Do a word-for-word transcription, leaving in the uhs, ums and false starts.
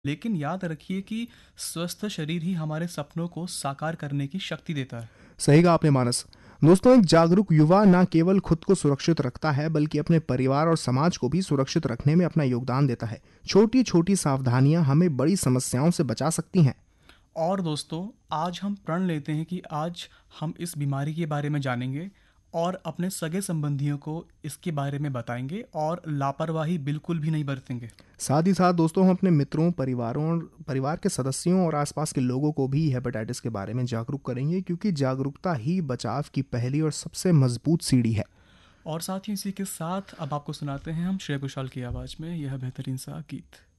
लेकिन याद रखिए कि स्वस्थ शरीर ही हमारे सपनों को साकार करने की शक्ति देता है। सही कहा आपने मानस। दोस्तों, एक जागरूक युवा न केवल खुद को सुरक्षित रखता है बल्कि अपने परिवार और समाज को भी सुरक्षित रखने में अपना योगदान देता है। छोटी छोटी सावधानियां हमें बड़ी समस्याओं से बचा सकती हैं। और दोस्तों, आज हम प्रण लेते हैं कि आज हम इस बीमारी के बारे में जानेंगे और अपने सगे संबंधियों को इसके बारे में बताएंगे और लापरवाही बिल्कुल भी नहीं बरतेंगे। साथ ही साथ दोस्तों, हम अपने मित्रों, परिवारों और परिवार के सदस्यों और आसपास के लोगों को भी हेपेटाइटिस के बारे में जागरूक करेंगे, क्योंकि जागरूकता ही बचाव की पहली और सबसे मजबूत सीढ़ी है। और साथ ही इसी के साथ अब आपको सुनाते हैं हम श्रेया घोषाल की आवाज़ में यह बेहतरीन सा गीत।